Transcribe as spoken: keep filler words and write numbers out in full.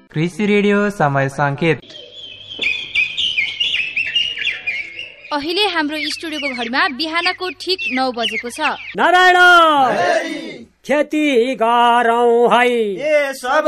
कृषि रेडियो समय संकेत। अहिले हाम्रो स्टुडियोको घडीमा बिहानको ठिक नौ बजेको छ। नारायण खेती गरौँ है ए सब